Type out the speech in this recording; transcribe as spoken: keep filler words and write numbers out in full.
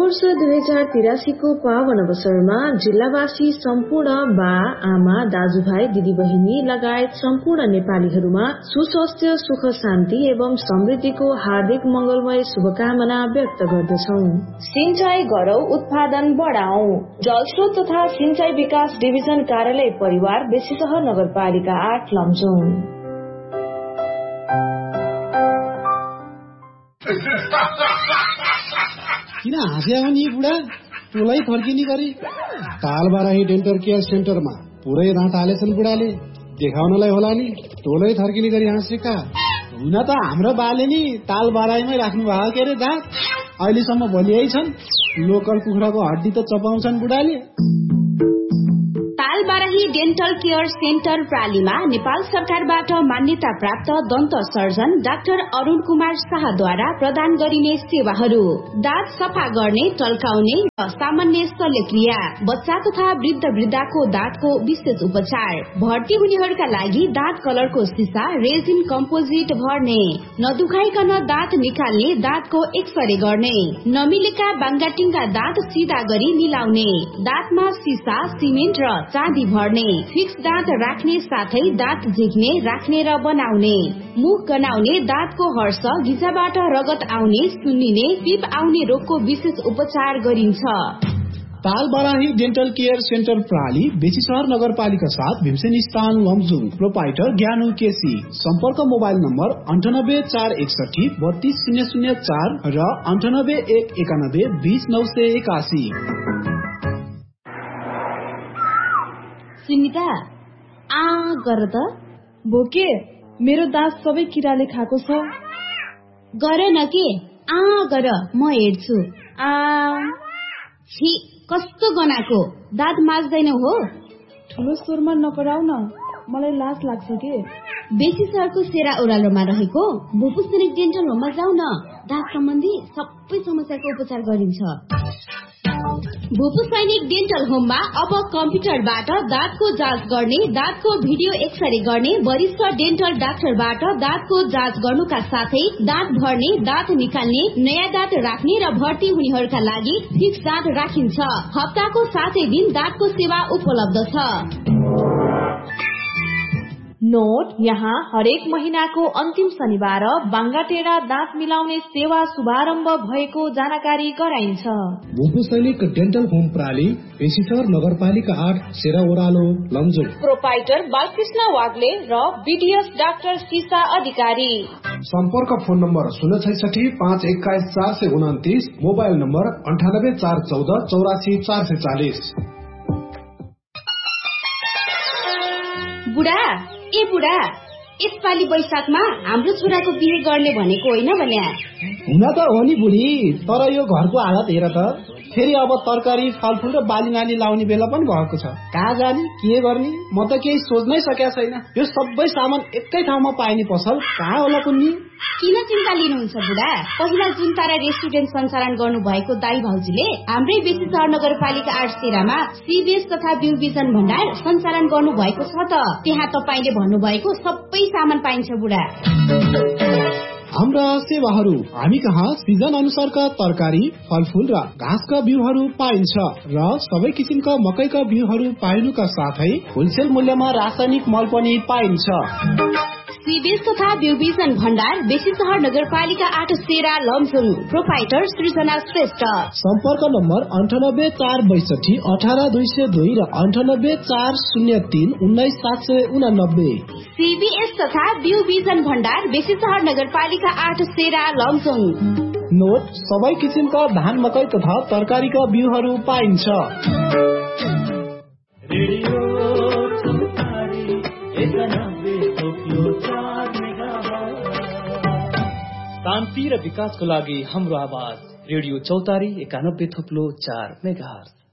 नववर्ष दुई हजार तिरासी को पावन अवसरमा जिल्लावासी सम्पूर्ण बा आमा दाजुभाइ दिदीबहिनी लगायत सम्पूर्ण नेपालीहरूमा सुस्वास्थ्य सुख शान्ति एवं समृद्धिको हार्दिक मंगलमय शुभकामना व्यक्त गर्दछौ। सिंचाई गरौ, उत्पादन बढाऊ। जलस्रोत तथा सिंचाई विकास डिभिजन कार्यालय परिवार बेसीसहर नगरपालिका आठ लमजुङ। किन हाँस्या हो नि बुढा? टोलै फर्किने गरी तालबाराही डेन्टल केयर सेन्टरमा पुरै दाँत हालेछन् बुढाले। देखाउनलाई होला नि, टोलै फर्किने गरी हाँसेका। हुन त हाम्रो बाले नि तालबाराहीमै राख्नु भएको के अरे दाँत। अहिलेसम्म भनिएै छन् लोकल कुखुराको हड्डी त चपाउँछन् बुढाले। तालबाराही डेन्टल केयर सेन्टर प्रालीमा नेपाल सरकारबाट मान्यता प्राप्त दन्त सर्जन डाक्टर अरुण कुमार शाहद्वारा प्रदान गरिने सेवाहरू: दाँत सफा गर्ने, टल्काउने र सामान्य शल्यक्रिया, बच्चा तथा वृद्ध वृद्धाको दाँतको विशेष उपचार, भर्ती हुनेहरूका लागि दाँत कलरको सिसा रेजिन कम्पोजिट भर्ने, नदुखाइकन दाँत निकाल्ने, दाँतको एक्सरे गर्ने, नमिलेका बाङ्गाटिङ्गा दाँत सिधा गरी मिलाउने, दाँतमा सिसा, सिमेन्ट र चाँदी भर्ने, फिक्स दाँत राख्ने साथै दाँत झिक्ने, राख्ने र बनाउने, मुख गनाउने, दाँतको हर्ष, गिजाबाट रगत आउने, सुन्निने, पिप आउने रोगको विशेष उपचार गरिन्छ। तालबाराही डेन्टल केयर सेन्टर प्राली बेसीसहर नगरपालिका साथ भीमसेन स्थान लमजुङ। प्रोपाइटर ज्ञानु केसी। सम्पर्क मोबाइल नम्बर अन्ठानब्बे चार एकसठी बत्तीस शून्य शून्य चार र अन्ठानब्बे एक एकानब्बे बीस नौ सय एकासी। सुनिता, आ गर त। बोके, मेरो दाँत सबै किराले खाएको छ। गर न के, आ गर, म हेर्छु। आ छि, कस्तो गनाको, दाँत माझ्दैन हो? ठुलो स्वरमा नकराउ न, मलाई लाज लाग्छ के। बेसी सहरको सेरा ओह्रालोमा रहेको भूपू सैनिक डेन्टल होममा जाऊ न। दाँत सम्बन्धी सबै समस्याको उपचार गरिन्छ। भूपू सैनिक डेन्टल होममा अब कम्प्युटरबाट दाँतको जाँच गर्ने, दाँतको भिडियो एक्सरे गर्ने, वरिष्ठ डेन्टल डाक्टरबाट दाँतको जाँच गर्नुका साथै दाँत भर्ने, दाँत निकाल्ने, नयाँ दाँत राख्ने र भर्ती हुनेहरूका लागि फिक्स दाँत राखिन्छ। हप्ताको सातै दिन दाँतको सेवा उपलब्ध छ। नोट, यहाँ हरेक महीनाको अन्तिम शनिबार बाङ्गाटेढा दाँत मिलाउने सेवा शुभारम्भ भएको जानकारी गराइन्छ। भूपू सैनिक डेन्टल होम प्राली बेसीसहर नगरपालिका आठ सेरा ओह्रालो लमजुङ। प्रोपाइटर बालकृष्ण वाग्ले र बीडीएस डाक्टर सीसा अधिकारी। सम्पर्क फोन नम्बर शून्य छैसठी पाँच एक्काइस चार सय उन्तिस, मोबाइल नम्बर अन्ठानब्बे चार चौध चौरासी चार सय चालिस। बुढा, ए बुढा, यसपालि वैशाखमा हाम्रो छोराको बिहे गर्ने भनेको होइन भने? हुन त हो नि बुढी, तर यो घरको हालत हेर त। फेरि अब तरकारी फलफुल र बाली नाली लाउने बेला पनि भएको छ। कहाँ जाने, के गर्ने, म त केही सोच्नै सकेका छैन। यो सबै सामान एकै ठाउँमा पाइने पसल कहाँ होला कुन्नी? किन चिन्ता लिनुहुन्छ बुढा? पहिला जुन तारा रेस्टुरेन्ट सञ्चालन गर्नु भएको दाई भाउजूले हाम्रै बेसीसहर नगरपालिका आठ सेरामा सीबीएस तथा ब्यू विजन भण्डार सञ्चालन गर्नु भएको छ त। त्यहाँ तपाईले भन्नुभएको सबै सामान पाइन्छ बुढा। हाम्रा सेवाहरू: हामी कहाँ सिजन अनुसारका तरकारी, फलफुल र घाँसका बिउहरू पाइन्छ र सबै किसिमका मकैका बिउहरू पाइनुका साथै होलसेल मूल्यमा रासायनिक मल पनि पाइन्छ। सीबीएस तथा ब्यूविजन भण्डार बेसीसहर नगरपालिका आठ सेरा लमजुङ। प्रोपाइटर सृजना श्रेष्ठ। सम्पर्क नम्बर अन्ठानब्बे चार बैसठी अठार दुई सय दुई र अन्ठानब्बे चार शून्य तीन उन्नाइस सात सय उनानब्बे। सीबीएस तथा ब्यूविजन भण्डार बेसीसहर नगरपालिका आठ सेरा लमजुङ। नोट, सबै किसिमका धान, मकै तथा तरकारीका बिउहरू पाइन्छ। शान्ति र विकासको लागि हाम्रो आवाज रेडियो चौतारी एकानब्बे थोप्लो चार मेगाहर्ज।